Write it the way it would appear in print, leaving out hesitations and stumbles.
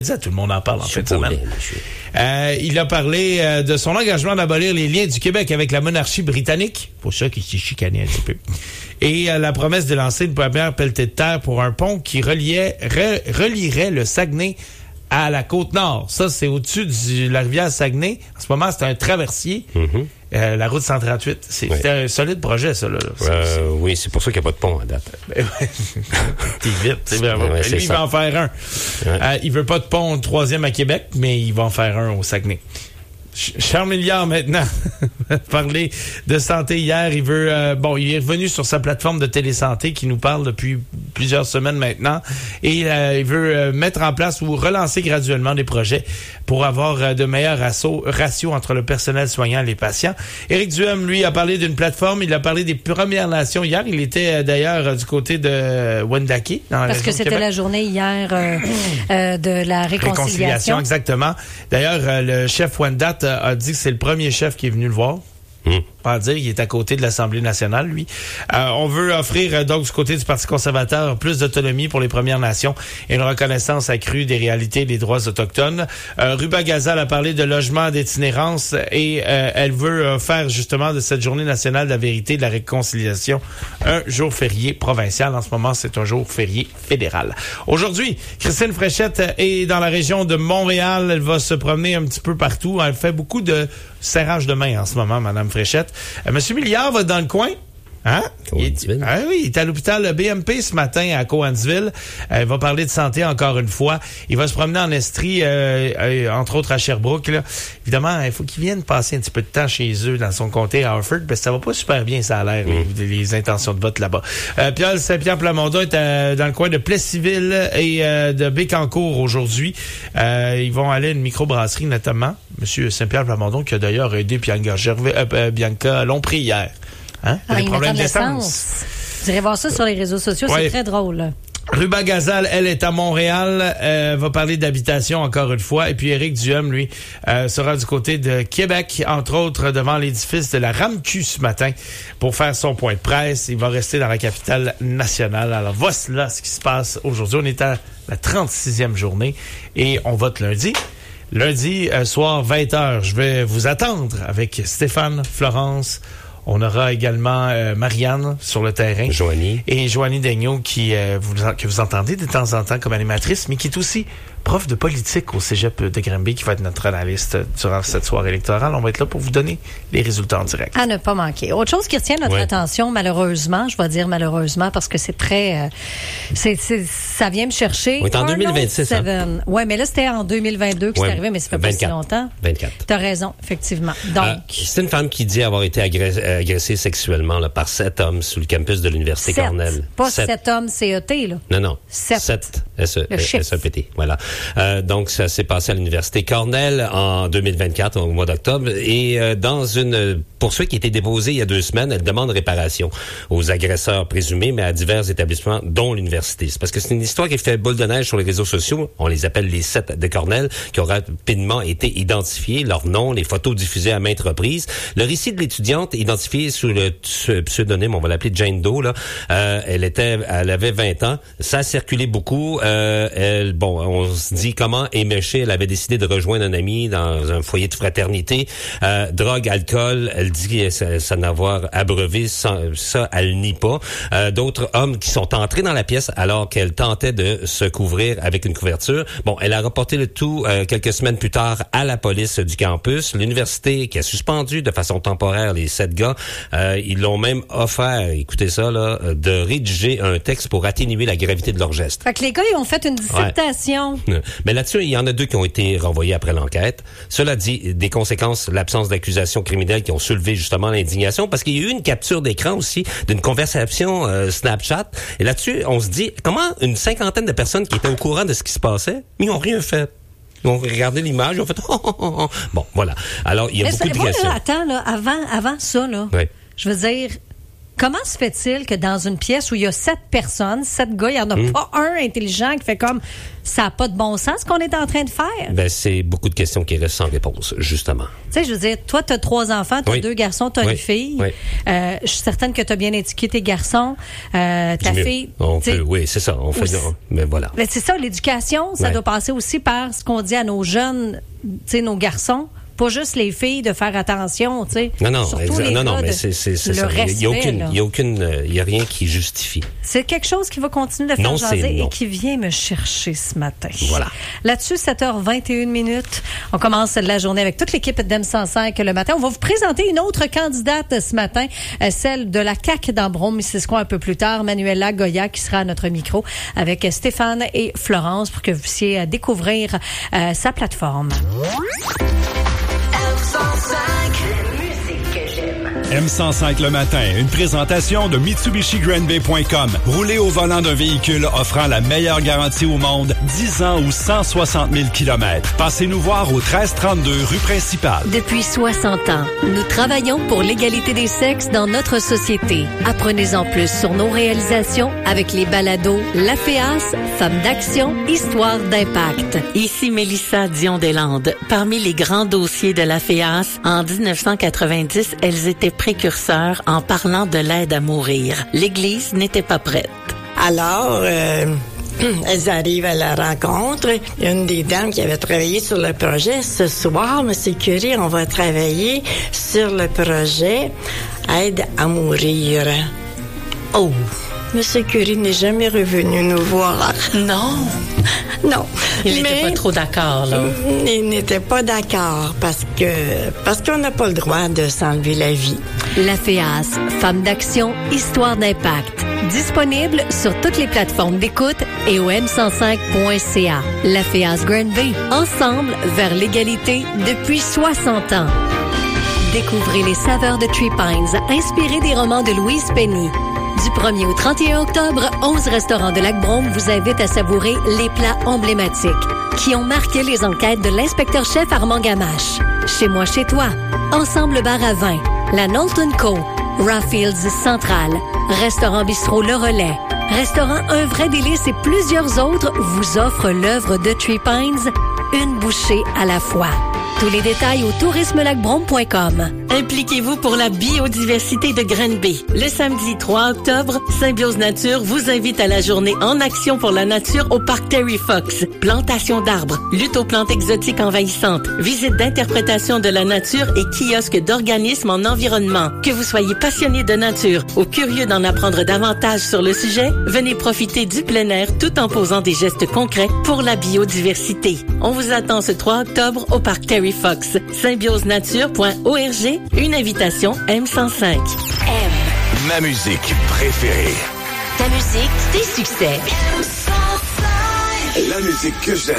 Tout le monde en parle en fin de semaine. Il a parlé de son engagement d'abolir les liens du Québec avec la monarchie britannique. Pour ça qu'il s'est chicané un petit peu. Et la promesse de lancer une première pelletée de terre pour un pont qui relierait le Saguenay à la Côte-Nord. Ça, c'est au-dessus de la rivière Saguenay. En ce moment, c'est un traversier. La route 138. C'était un solide projet, ça. Là. Oui, c'est pour ça qu'il n'y a pas de pont à date. T'es vite. C'est vraiment. Lui, il va en faire un. Il veut pas de pont troisième à Québec, mais il va en faire un au Saguenay. Charles Milliard, maintenant, parler de santé hier. Il veut, il est revenu sur sa plateforme de télésanté qui nous parle depuis plusieurs semaines maintenant. Et il veut mettre en place ou relancer graduellement des projets pour avoir de meilleurs ratios entre le personnel soignant et les patients. Éric Duhem, lui, a parlé d'une plateforme. Il a parlé des Premières Nations hier. Il était d'ailleurs du côté de Wendake. Parce que c'était la journée hier de la réconciliation. Exactement. D'ailleurs, le chef Wendat a dit que c'est le premier chef qui est venu le voir. Pas dire, il est à côté de l'Assemblée nationale, lui. On veut offrir, donc, du côté du Parti conservateur, plus d'autonomie pour les Premières Nations et une reconnaissance accrue des réalités des droits autochtones. Ruba Gazal a parlé de logement d'itinérance et elle veut faire, justement, de cette journée nationale de la vérité et de la réconciliation un jour férié provincial. En ce moment, c'est un jour férié fédéral. Aujourd'hui, Christine Fréchette est dans la région de Montréal. Elle va se promener un petit peu partout. Elle fait beaucoup de serrage de main en ce moment, Madame Fréchette. Monsieur Milliard va être dans le coin. Hein? Il est à l'hôpital BMP ce matin à Cowansville. Il va parler de santé encore une fois. Il va se promener en Estrie, entre autres à Sherbrooke. Là. Évidemment, il faut qu'il vienne passer un petit peu de temps chez eux dans son comté à Harford, parce que ça va pas super bien, ça a l'air, les intentions de vote là-bas. Pierre Saint-Pierre Plamondon est dans le coin de Plessisville et de Bécancour aujourd'hui. Ils vont aller à une microbrasserie notamment. Monsieur Saint-Pierre Plamondon qui a d'ailleurs aidé Bianca Lompré hier. Hein? Les problèmes d'essence. Vous irez voir ça sur les réseaux sociaux, c'est très drôle. Ruba Gazal, elle est à Montréal, va parler d'habitation encore une fois. Et puis Éric Duhem, lui, sera du côté de Québec, entre autres devant l'édifice de la RAMQ ce matin pour faire son point de presse. Il va rester dans la capitale nationale. Alors voici là ce qui se passe aujourd'hui. On est à la 36e journée et on vote lundi. Lundi soir, 20h, je vais vous attendre avec Stéphane, Florence. On aura également Marianne sur le terrain. Joanie. Et Joanie Daigneault que vous entendez de temps en temps comme animatrice, mais qui est aussi prof de politique au Cégep de Granby, qui va être notre analyste durant cette soirée électorale. On va être là pour vous donner les résultats en direct. À ne pas manquer. Autre chose qui retient notre attention, malheureusement, je vais dire malheureusement, parce que c'est très... ça vient me chercher. Oui, en 2026. Oui, mais là, c'était en 2022 que c'est arrivé, mais ça fait pas si longtemps. 24. T'as raison, effectivement. Donc, c'est une femme qui dit avoir été agressée sexuellement là, par 7 hommes sous le campus de l'Université Cornell. Pas 7 hommes CET, là. Non. 7 SEPT. Voilà. Donc, ça s'est passé à l'Université Cornell en 2024, au mois d'octobre. Et dans une poursuite qui a été déposée il y a 2 semaines, elle demande réparation aux agresseurs présumés, mais à divers établissements, dont l'université. C'est parce que c'est une histoire qui fait boule de neige sur les réseaux sociaux. On les appelle les 7 de Cornell, qui ont rapidement été identifiés, leurs noms, les photos diffusées à maintes reprises. Le récit de l'étudiante, identifiée sous le pseudonyme, on va l'appeler Jane Doe, là, elle avait 20 ans. Ça a circulé beaucoup. On se dit comment éméchée, elle avait décidé de rejoindre un ami dans un foyer de fraternité. Drogue, alcool, elle dit ça n'avoir abreuvé, ça, elle nie pas. D'autres hommes qui sont entrés dans la pièce alors qu'elle tentait de se couvrir avec une couverture. Bon, elle a rapporté le tout quelques semaines plus tard à la police du campus. L'université qui a suspendu de façon temporaire les 7 gars, ils l'ont même offert, écoutez ça, là, de rédiger un texte pour atténuer la gravité de leur geste. Fait que les gars, ils ont fait une dissertation. Mais là-dessus, il y en a 2 qui ont été renvoyés après l'enquête. Cela dit, des conséquences, l'absence d'accusations criminelles qui ont soulevé justement l'indignation, parce qu'il y a eu une capture d'écran aussi d'une conversation Snapchat. Et là-dessus, on se dit, comment une 50aine de personnes qui étaient au courant de ce qui se passait, ils n'ont rien fait. Ils ont regardé l'image, ils ont fait Bon, voilà. Alors, il y a beaucoup de questions. Attends, là, avant ça, là, je veux dire, Comment se fait-il que dans une pièce où il y a 7 personnes, 7 gars, il n'y en a pas un intelligent qui fait comme ça n'a pas de bon sens ce qu'on est en train de faire? Ben, c'est beaucoup de questions qui restent sans réponse, justement. Tu sais, je veux dire, toi, tu as 3 enfants, tu as 2 garçons, tu as une fille. Oui. Je suis certaine que tu as bien éduqué tes garçons. Ta fille. Oui, c'est ça. On fait mais voilà. Mais c'est ça, l'éducation, ça doit passer aussi par ce qu'on dit à nos jeunes, tu sais, nos garçons. Pas juste les filles de faire attention, tu sais. Non, mais c'est ça. Il y a rien qui justifie. C'est quelque chose qui va continuer de faire jaser et qui vient me chercher ce matin. Voilà. Là-dessus, 7h21. On commence la journée avec toute l'équipe d'M105 le matin. On va vous présenter une autre candidate ce matin, celle de la CAQ d'Ambron-Missisquoi un peu plus tard, Manuela Goya, qui sera à notre micro avec Stéphane et Florence pour que vous puissiez découvrir sa plateforme. M105 le matin, une présentation de MitsubishiGrandBay.com. Roulez au volant d'un véhicule offrant la meilleure garantie au monde, 10 ans ou 160 000 km. Passez nous voir au 1332 rue Principale. Depuis 60 ans, nous travaillons pour l'égalité des sexes dans notre société. Apprenez-en plus sur nos réalisations avec les balados La FEAS, Femmes d'action, Histoire d'impact. Ici Mélissa Dion-Deslandes. Parmi les grands dossiers de la FEAS, en 1990, elles étaient précurseurs en parlant de l'aide à mourir. L'Église n'était pas prête. Alors, elles arrivent à la rencontre. Il y a une des dames qui avait travaillé sur le projet. Ce soir, M. Curie, on va travailler sur le projet Aide à mourir. Oh! M. Curie n'est jamais revenu nous voir. Non. Non. Il n'était pas trop d'accord, là. Il n'était pas d'accord parce qu'on n'a pas le droit de s'enlever la vie. La FEAS, Femmes d'action, Histoire d'impact. Disponible sur toutes les plateformes d'écoute et au m105.ca. La FEAS Granby, ensemble vers l'égalité depuis 60 ans. Découvrez les saveurs de Three Pines, inspirées des romans de Louise Penny. Du 1er au 31 octobre, 11 restaurants de Lac-Brome vous invitent à savourer les plats emblématiques qui ont marqué les enquêtes de l'inspecteur-chef Armand Gamache. Chez moi, chez toi, Ensemble Bar à vin, la Knowlton Co, Rawfields Central, Restaurant Bistrot Le Relais, Restaurant Un Vrai Délice et plusieurs autres vous offrent l'œuvre de Three Pines, une bouchée à la fois. Tous les détails au tourismelacbrome.com. Impliquez-vous pour la biodiversité de Granby. Le samedi 3 octobre, Symbiose Nature vous invite à la journée en action pour la nature au parc Terry Fox. Plantation d'arbres, lutte aux plantes exotiques envahissantes, visite d'interprétation de la nature et kiosque d'organismes en environnement. Que vous soyez passionné de nature ou curieux d'en apprendre davantage sur le sujet, venez profiter du plein air tout en posant des gestes concrets pour la biodiversité. On vous attend ce 3 octobre au parc Terry Fox. Symbiosenature.org. Une invitation M105. Ma musique préférée. Ta musique, tes succès. La musique que j'aime.